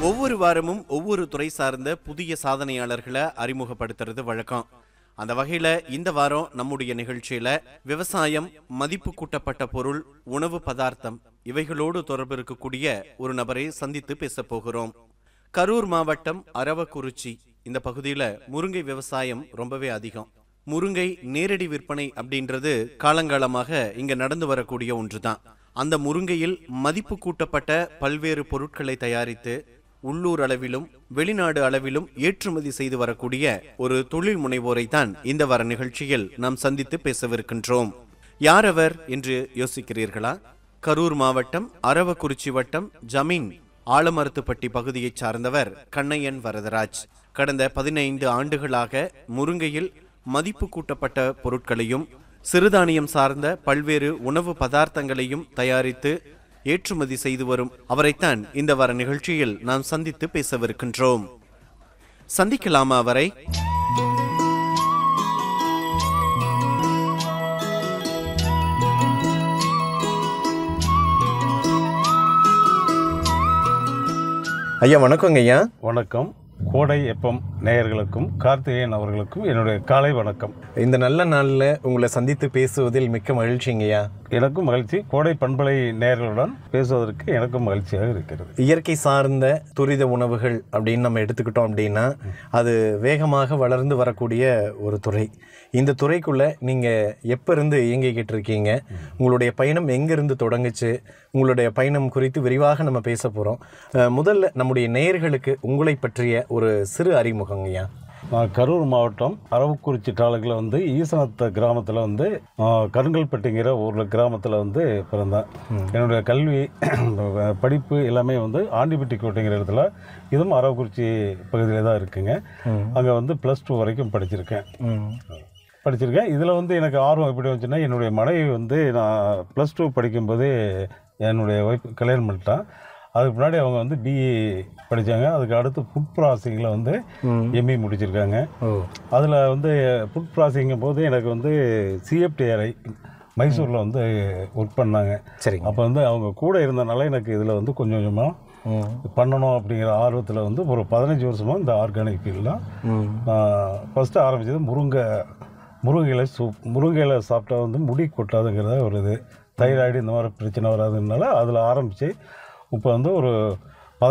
ஒவ்வொரு வாரமும் ஒவ்வொரு துறை சார்ந்த புதிய சாதனையாளர்களை அறிமுகப்படுத்துறது வழக்கம். அந்த வகையில இந்த வாரம் நம்முடைய நிகழ்ச்சியில விவசாயம், மதிப்பு கூட்டப்பட்ட பொருள், உணவு பதார்த்தம் இவைகளோடு தொடர்பு இருக்கக்கூடிய ஒரு நபரை சந்தித்து பேச போகிறோம். கரூர் மாவட்டம் அரவக்குறிச்சி இந்த பகுதியில முருங்கை விவசாயம் ரொம்பவே அதிகம். முருங்கை நேரடி விற்பனை அப்படின்றது காலங்காலமாக இங்க நடந்து வரக்கூடிய ஒன்றுதான். அந்த முருங்கையில் மதிப்பு கூட்டப்பட்ட பல்வேறு பொருட்களை தயாரித்து உள்ளூர் அளவிலும் வெளிநாடு அளவிலும் ஏற்றுமதி செய்து வரக்கூடிய ஒரு தொழில் முனைவோரை தான் இந்த வார நிகழ்ச்சியில் நாம் சந்தித்து பேசவிருக்கின்றோம். யார் அவர் என்று யோசிக்கிறீர்களா? கரூர் மாவட்டம் அரவக்குறிச்சி வட்டம் ஜமீன் ஆலமரத்துப்பட்டி பகுதியைச் சார்ந்தவர் கண்ணையன் வரதராஜ். கடந்த 15 ஆண்டுகளாக முருங்கையில் மதிப்பு கூட்டப்பட்ட பொருட்களையும் சிறுதானியம் சார்ந்த பல்வேறு உணவு பதார்த்தங்களையும் தயாரித்து ஏற்றுமதி செய்து வரும் அவரைத்தான் இந்த வார நிகழ்ச்சியில் நாம் சந்தித்து பேசவிருக்கின்றோம். சந்திக்கலாமா அவரை? ஐயா வணக்கங்க. ஐயா வணக்கம். கோடை எஃப்எம் நேயர்களுக்கும் கார்த்திகேயன் அவர்களுக்கும் என்னுடைய காலை வணக்கம். இந்த நல்ல நாளில் உங்களை சந்தித்து பேசுவதில் மிக்க மகிழ்ச்சிங்கய்யா. எனக்கும் மகிழ்ச்சி. கோடை பண்பலை நேயர்களுடன் பேசுவதற்கு எனக்கும் மகிழ்ச்சியாக இருக்கிறது. இயற்கை சார்ந்த துரித உணவுகள் அப்படின்னு நம்ம எடுத்துக்கிட்டோம் அப்படின்னா அது வேகமாக வளர்ந்து வரக்கூடிய ஒரு துறை. இந்த துறைக்குள்ளே நீங்கள் எப்போ இருந்து இயங்கிக்கிட்டு இருக்கீங்க? உங்களுடைய பயணம் எங்கேருந்து தொடங்குச்சு? உங்களுடைய பயணம் குறித்து விரிவாக நம்ம பேச போகிறோம். முதல்ல நம்முடைய நேயர்களுக்கு உங்களை பற்றிய ஒரு சிறு அறிமுகங்கய்யா. நான் கரூர் மாவட்டம் அரவக்குறிச்சி தாலுக்கில் ஈசனத்த கிராமத்தில் கருங்கல்பட்டிங்கிற ஊரில் கிராமத்தில் பிறந்தேன். என்னுடைய கல்வி படிப்பு எல்லாமே ஆண்டிப்பட்டி கோட்டைங்கிற இடத்துல, இதுவும் அரவக்குறிச்சி பகுதியில் தான் இருக்குங்க. அங்கே +2 வரைக்கும் படிச்சிருக்கேன். இதில் எனக்கு ஆர்வம் எப்படி வந்துச்சுன்னா, என்னுடைய மனைவி நான் +2 படிக்கும்போதே என்னுடைய ஒய்ஃப் கல்யாணம் பண்ணிட்டான். அதுக்கு முன்னாடி அவங்க பிஇ படித்தாங்க. அதுக்கு அடுத்து ஃபுட் ப்ராசஸிங்கில் எம்இ முடிச்சிருக்காங்க. அதில் ஃபுட் ப்ராசஸிங்கும் போது எனக்கு சிஎஃப்டிஆர்ஐ மைசூரில் ஒர்க் பண்ணாங்க. சரி. அப்போ அவங்க கூட இருந்தனால எனக்கு இதில் கொஞ்சம் கொஞ்சமாக பண்ணணும் அப்படிங்கிற ஆர்வத்தில் ஒரு 15 வருஷமாக இந்த ஆர்கானிக் ஃபீல்டில் நான் ஃபஸ்ட்டு ஆரம்பித்தது முருங்கையில சூப். முருங்கையில சாப்பிட்டா முடி கொட்டாதுங்கிறத ஒரு இது, தைராய்டு இந்த மாதிரி பிரச்சனை வராதுனால அதில் ஆரம்பித்து இப்போ ஒரு